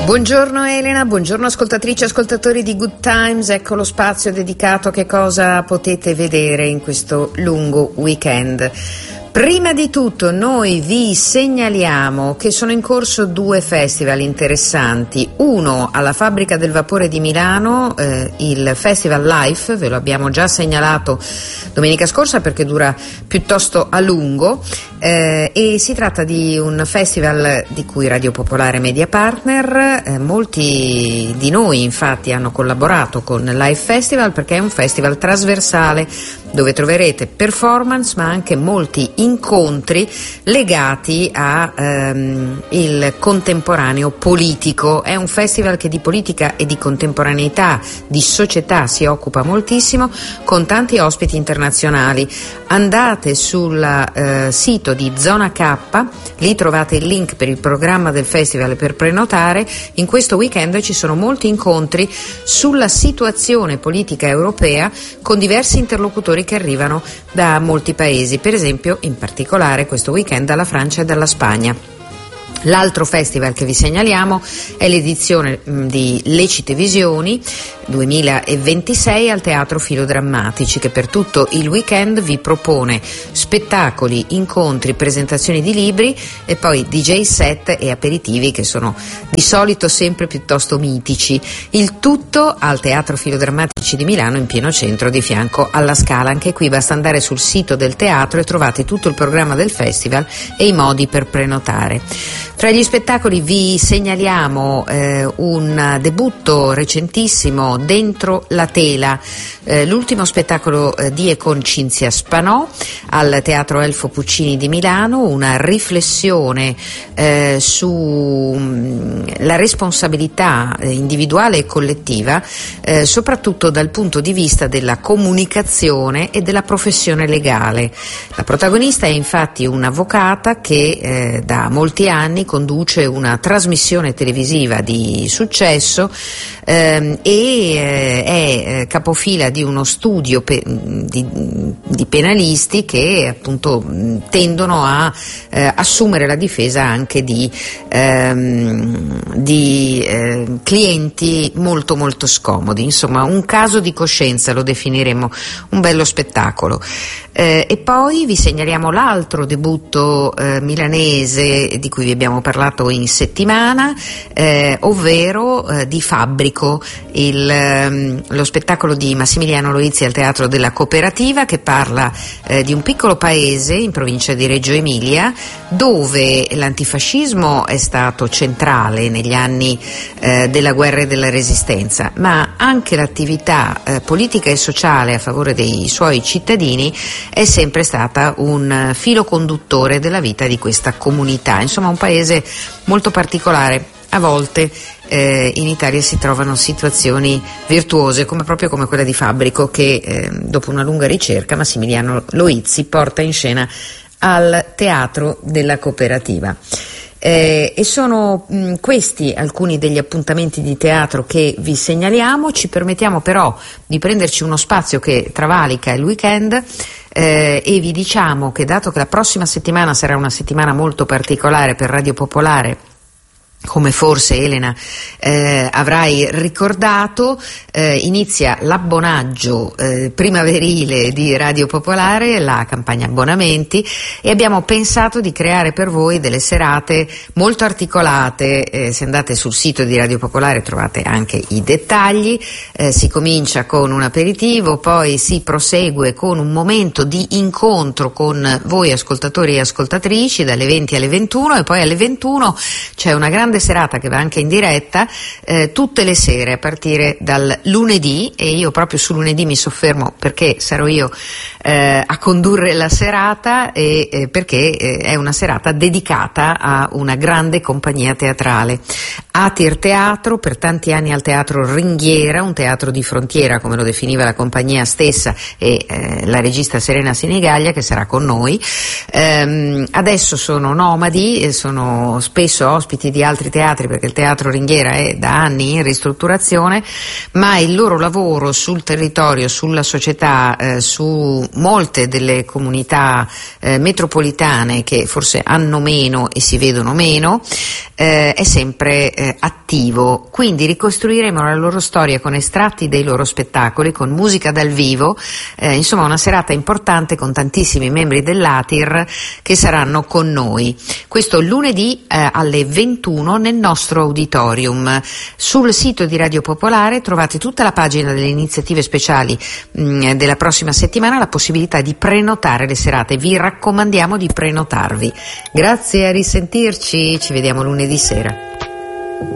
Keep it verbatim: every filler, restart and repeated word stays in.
Buongiorno Elena, buongiorno ascoltatrici e ascoltatori di Good Times, ecco lo spazio dedicato a che cosa potete vedere in questo lungo weekend. Prima di tutto noi vi segnaliamo che sono in corso due festival interessanti, uno alla Fabbrica del Vapore di Milano, eh, il Festival Life, ve lo abbiamo già segnalato domenica scorsa perché dura piuttosto a lungo, eh, e si tratta di un festival di cui Radio Popolare è media partner, eh, molti di noi infatti hanno collaborato con Live Festival perché è un festival trasversale dove troverete performance ma anche molti incontri legati a ehm, il contemporaneo politico. È un festival che di politica e di contemporaneità, di società si occupa moltissimo, con tanti ospiti internazionali. Andate sul eh, sito di Zona K, lì trovate il link per il programma del festival per prenotare. In questo weekend ci sono molti incontri sulla situazione politica europea con diversi interlocutori che arrivano da molti paesi, per esempio in particolare questo weekend dalla Francia e dalla Spagna. L'altro festival che vi segnaliamo è l'edizione di Lecite Visioni duemilaventisei al Teatro Filodrammatici, che per tutto il weekend vi propone spettacoli, incontri, presentazioni di libri e poi D J set e aperitivi che sono di solito sempre piuttosto mitici. Il tutto al Teatro Filodrammatici di Milano, in pieno centro, di fianco alla Scala. Anche qui basta andare sul sito del teatro e trovate tutto il programma del festival e i modi per prenotare. Tra gli spettacoli vi segnaliamo eh, un debutto recentissimo, Dentro la tela, eh, l'ultimo spettacolo eh, di e con Cinzia Spanò al Teatro Elfo Puccini di Milano, una riflessione eh, sulla responsabilità individuale e collettiva, eh, soprattutto dal punto di vista della comunicazione e della professione legale. La protagonista è infatti un'avvocata che eh, da molti anni conduce una trasmissione televisiva di successo ehm, e eh, è eh, capofila di uno studio pe- di, di penalisti che appunto tendono a eh, assumere la difesa anche di, ehm, di eh, clienti molto molto scomodi. Insomma, un caso di coscienza, lo definiremo, un bello spettacolo. Eh, e poi vi segnaliamo l'altro debutto eh, milanese di cui vi abbiamo parlato in settimana, eh, ovvero eh, di Fabbrico, il, ehm, lo spettacolo di Massimiliano Loizzi al Teatro della Cooperativa, che parla eh, di un piccolo paese in provincia di Reggio Emilia dove l'antifascismo è stato centrale negli anni eh, della guerra e della resistenza, ma anche l'attività eh, politica e sociale a favore dei suoi cittadini è sempre stata un filo conduttore della vita di questa comunità. Insomma, un paese molto particolare. A volte eh, in Italia si trovano situazioni virtuose, come proprio come quella di Fabbrico, che eh, dopo una lunga ricerca Massimiliano Loizzi porta in scena al Teatro della Cooperativa. Eh, e sono mh, questi alcuni degli appuntamenti di teatro che vi segnaliamo. Ci permettiamo però di prenderci uno spazio che travalica il weekend eh, e vi diciamo che, dato che la prossima settimana sarà una settimana molto particolare per Radio Popolare, come forse Elena eh, avrai ricordato, eh, inizia l'abbonaggio eh, primaverile di Radio Popolare, la campagna abbonamenti, e abbiamo pensato di creare per voi delle serate molto articolate. Eh, se andate sul sito di Radio Popolare trovate anche i dettagli. Eh, si comincia con un aperitivo, poi si prosegue con un momento di incontro con voi ascoltatori e ascoltatrici dalle venti alle ventuno, e poi alle ventuno c'è una grande serata che va anche in diretta eh, tutte le sere a partire dal lunedì, e io proprio su lunedì mi soffermo perché sarò io eh, a condurre la serata e eh, perché eh, è una serata dedicata a una grande compagnia teatrale. Atir Teatro, per tanti anni al Teatro Ringhiera, un teatro di frontiera come lo definiva la compagnia stessa, e eh, la regista Serena Sinigaglia, che sarà con noi. Ehm, adesso sono nomadi e sono spesso ospiti di altri teatri, perché il Teatro Ringhiera è da anni in ristrutturazione, ma il loro lavoro sul territorio, sulla società, eh, su molte delle comunità eh, metropolitane che forse hanno meno e si vedono meno, eh, è sempre eh, eh, attivo, quindi ricostruiremo la loro storia con estratti dei loro spettacoli, con musica dal vivo, eh, insomma una serata importante con tantissimi membri dell'A T I R che saranno con noi. Questo lunedì eh, alle ventuno nel nostro auditorium. Sul sito di Radio Popolare trovate tutta la pagina delle iniziative speciali mh, della prossima settimana, la possibilità di prenotare le serate. Vi raccomandiamo di prenotarvi. Grazie, a risentirci, ci vediamo lunedì sera.